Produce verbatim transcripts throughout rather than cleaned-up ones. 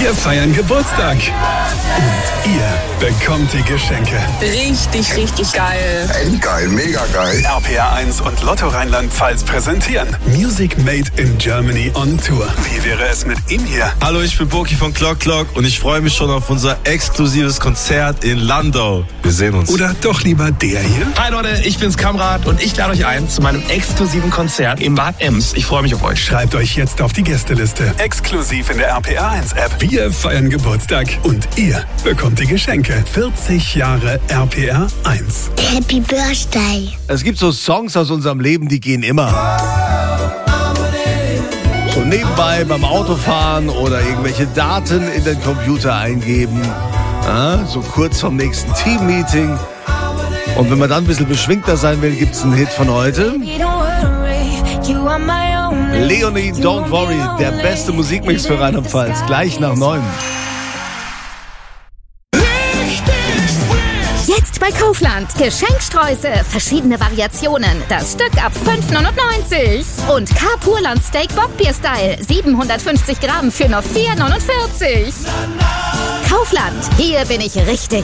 Wir feiern Geburtstag. Und ihr bekommt die Geschenke. Richtig, richtig geil. Endgeil, mega geil. R P R eins und Lotto Rheinland-Pfalz präsentieren Music Made in Germany on Tour. Wie wäre es mit ihm hier? Hallo, ich bin Boki von Clock Clock und ich freue mich schon auf unser exklusives Konzert in Landau. Wir sehen uns. Oder doch lieber der hier? Hi Leute, ich bin's Kamrat und ich lade euch ein zu meinem exklusiven Konzert im Bad Ems. Ich freue mich auf euch. Schreibt euch jetzt auf die Gästeliste. Exklusiv in der R P R eins App. Wir feiern Geburtstag und ihr bekommt die Geschenke. vierzig Jahre R P R eins. Happy Birthday. Es gibt so Songs aus unserem Leben, die gehen immer. So nebenbei beim Autofahren oder irgendwelche Daten in den Computer eingeben. Ja, so kurz vorm nächsten Team-Meeting. Und wenn man dann ein bisschen beschwingter sein will, gibt es einen Hit von heute. Leonie, Don't Worry, der beste Musikmix für Rheinland-Pfalz. Gleich nach neun. Jetzt bei Kaufland. Geschenksträuße, verschiedene Variationen. Das Stück ab fünf neunundneunzig. Und K-Purland Steak Bockbier-Style. siebenhundertfünfzig Gramm für nur vier neunundvierzig. Kaufland, hier bin ich richtig.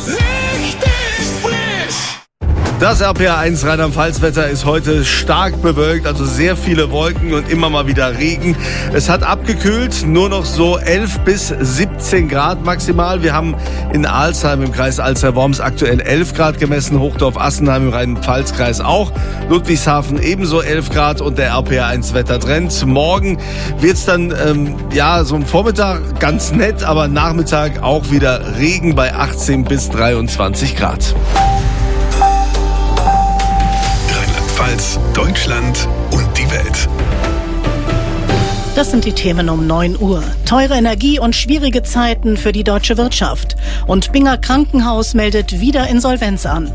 Das R P R eins Rheinland-Pfalz-Wetter ist heute stark bewölkt, also sehr viele Wolken und immer mal wieder Regen. Es hat abgekühlt, nur noch so elf bis siebzehn Grad maximal. Wir haben in Alzheim im Kreis Alzey-Worms aktuell elf Grad gemessen, Hochdorf-Assenheim im Rhein-Pfalz-Kreis auch, Ludwigshafen ebenso elf Grad und der R P R eins Wettertrend. Morgen wird's dann, ähm, ja, so am Vormittag ganz nett, aber Nachmittag auch wieder Regen bei achtzehn bis dreiundzwanzig Grad. Rheinland-Pfalz, Deutschland und die Welt. Das sind die Themen um neun Uhr. Teure Energie und schwierige Zeiten für die deutsche Wirtschaft. Und Binger Krankenhaus meldet wieder Insolvenz an.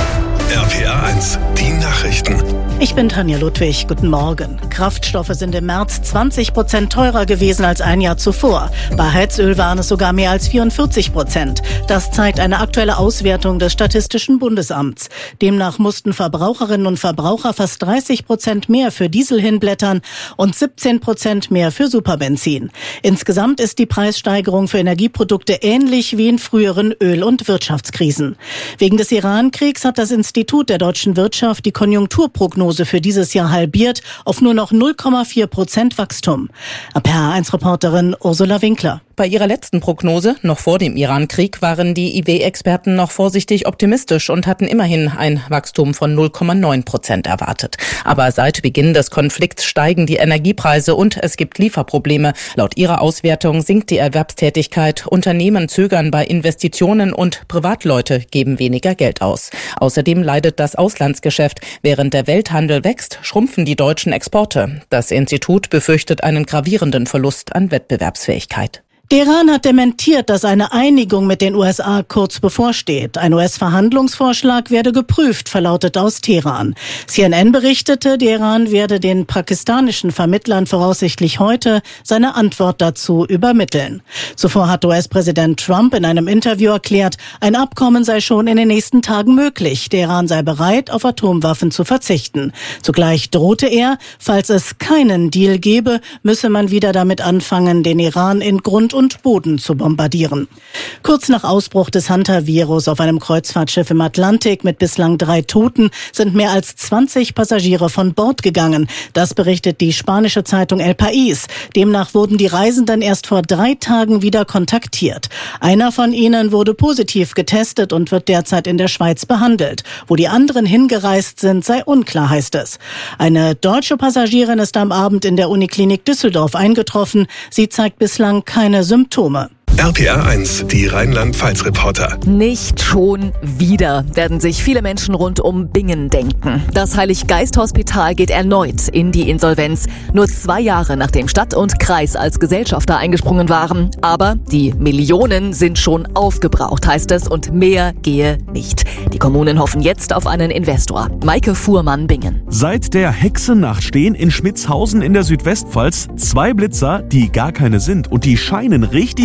R P R eins, die Nachrichten. Ich bin Tanja Ludwig. Guten Morgen. Kraftstoffe sind im März zwanzig Prozent teurer gewesen als ein Jahr zuvor. Bei Heizöl waren es sogar mehr als vierundvierzig Prozent. Das zeigt eine aktuelle Auswertung des Statistischen Bundesamts. Demnach mussten Verbraucherinnen und Verbraucher fast dreißig Prozent mehr für Diesel hinblättern und siebzehn Prozent mehr für Superbenzin. Insgesamt ist die Preissteigerung für Energieprodukte ähnlich wie in früheren Öl- und Wirtschaftskrisen. Wegen des Iran-Kriegs hat das Institut der deutschen Wirtschaft die Konjunkturprognose für dieses Jahr halbiert auf nur noch null Komma vier Prozent Wachstum. R P R eins Reporterin Ursula Winkler. Bei ihrer letzten Prognose, noch vor dem Iran-Krieg, waren die I W-Experten noch vorsichtig optimistisch und hatten immerhin ein Wachstum von null Komma neun Prozent erwartet. Aber seit Beginn des Konflikts steigen die Energiepreise und es gibt Lieferprobleme. Laut ihrer Auswertung sinkt die Erwerbstätigkeit, Unternehmen zögern bei Investitionen und Privatleute geben weniger Geld aus. Außerdem leidet das Auslandsgeschäft. Während der Welthandel wächst, schrumpfen die deutschen Exporte. Das Institut befürchtet einen gravierenden Verlust an Wettbewerbsfähigkeit. Der Iran hat dementiert, dass eine Einigung mit den U S A kurz bevorsteht. Ein U S-Verhandlungsvorschlag werde geprüft, verlautet aus Teheran. C N N berichtete, der Iran werde den pakistanischen Vermittlern voraussichtlich heute seine Antwort dazu übermitteln. Zuvor hat U S-Präsident Trump in einem Interview erklärt, ein Abkommen sei schon in den nächsten Tagen möglich. Der Iran sei bereit, auf Atomwaffen zu verzichten. Zugleich drohte er, falls es keinen Deal gebe, müsse man wieder damit anfangen, den Iran in Grund und Boden zu bombardieren. Kurz nach Ausbruch des Hunter-Virus auf einem Kreuzfahrtschiff im Atlantik mit bislang drei Toten sind mehr als zwanzig Passagiere von Bord gegangen. Das berichtet die spanische Zeitung El País. Demnach wurden die Reisenden erst vor drei Tagen wieder kontaktiert. Einer von ihnen wurde positiv getestet und wird derzeit in der Schweiz behandelt. Wo die anderen hingereist sind, sei unklar, heißt es. Eine deutsche Passagierin ist am Abend in der Uniklinik Düsseldorf eingetroffen. Sie zeigt bislang keine Symptome. R P R eins, die Rheinland-Pfalz-Reporter. Nicht schon wieder, werden sich viele Menschen rund um Bingen denken. Das Heilig-Geist-Hospital geht erneut in die Insolvenz. Nur zwei Jahre nachdem Stadt und Kreis als Gesellschafter eingesprungen waren. Aber die Millionen sind schon aufgebraucht, heißt es, und mehr gehe nicht. Die Kommunen hoffen jetzt auf einen Investor. Maike Fuhrmann, Bingen. Seit der Hexennacht stehen in Schmitzhausen in der Südwestpfalz zwei Blitzer, die gar keine sind. Und die scheinen richtig gut zu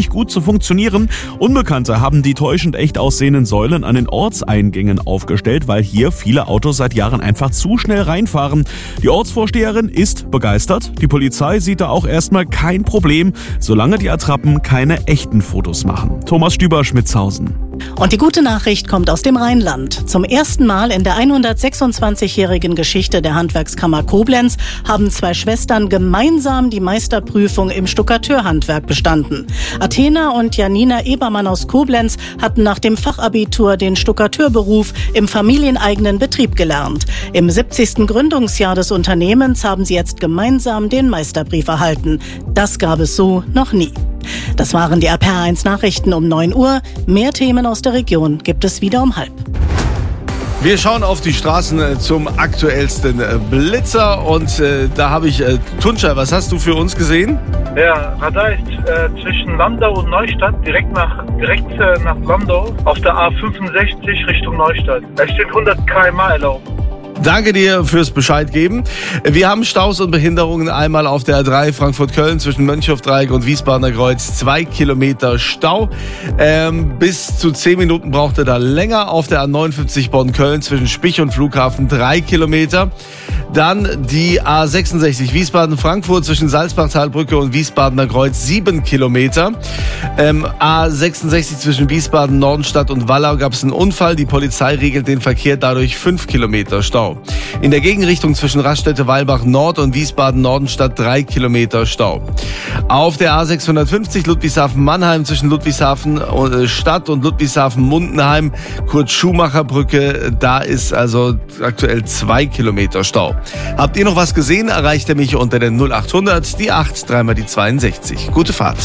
funktionieren. Unbekannte haben die täuschend echt aussehenden Säulen an den Ortseingängen aufgestellt, weil hier viele Autos seit Jahren einfach zu schnell reinfahren. Die Ortsvorsteherin ist begeistert. Die Polizei sieht da auch erstmal kein Problem, solange die Attrappen keine echten Fotos machen. Thomas Stüber, Schmitzhausen. Und die gute Nachricht kommt aus dem Rheinland. Zum ersten Mal in der hundertsechsundzwanzigjährigen Geschichte der Handwerkskammer Koblenz haben zwei Schwestern gemeinsam die Meisterprüfung im Stuckateurhandwerk bestanden. Athena und Janina Ebermann aus Koblenz hatten nach dem Fachabitur den Stuckateurberuf im familieneigenen Betrieb gelernt. Im siebzigsten Gründungsjahr des Unternehmens haben sie jetzt gemeinsam den Meisterbrief erhalten. Das gab es so noch nie. Das waren die R P R eins Nachrichten um neun Uhr. Mehr Themen aus der Region gibt es wieder um halb. Wir schauen auf die Straßen zum aktuellsten Blitzer und äh, da habe ich äh, Tunca, was hast du für uns gesehen? Ja, Radar ist äh, zwischen Landau und Neustadt, direkt nach direkt äh, nach Landau auf der A fünfundsechzig Richtung Neustadt. Es steht hundert Kilometer pro Stunde erlaubt. Danke dir fürs Bescheid geben. Wir haben Staus und Behinderungen einmal auf der A drei Frankfurt-Köln zwischen Mönchhof-Dreieck und Wiesbadener Kreuz. Zwei Kilometer Stau. Ähm, bis zu zehn Minuten braucht er da länger. Auf der A neunundfünfzig Bonn-Köln zwischen Spich und Flughafen drei Kilometer. Dann die A sechsundsechzig Wiesbaden-Frankfurt zwischen Salzbach-Talbrücke und Wiesbadener Kreuz sieben Kilometer. Ähm, A sechsundsechzig zwischen Wiesbaden-Nordenstadt und Wallau gab es einen Unfall. Die Polizei regelt den Verkehr dadurch fünf Kilometer Stau. In der Gegenrichtung zwischen Raststätte-Weilbach Nord und Wiesbaden-Nordenstadt drei Kilometer Stau. Auf der A sechshundertfünfzig Ludwigshafen-Mannheim zwischen Ludwigshafen Stadt und Ludwigshafen-Mundenheim, Kurt-Schumacher-Brücke, da ist also aktuell zwei Kilometer Stau. Habt ihr noch was gesehen? Erreicht ihr mich unter der null achthundert, die acht, dreimal die zweiundsechzig. Gute Fahrt.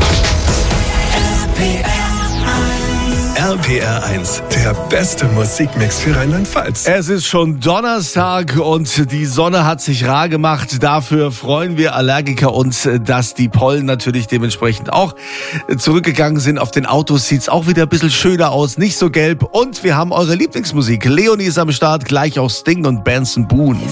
R P R eins, der beste Musikmix für Rheinland-Pfalz. Es ist schon Donnerstag und die Sonne hat sich rar gemacht. Dafür freuen wir Allergiker uns, dass die Pollen natürlich dementsprechend auch zurückgegangen sind. Auf den Autos sieht's auch wieder ein bisschen schöner aus, nicht so gelb. Und wir haben eure Lieblingsmusik. Leonie ist am Start, gleich auch Sting und Benson Boone.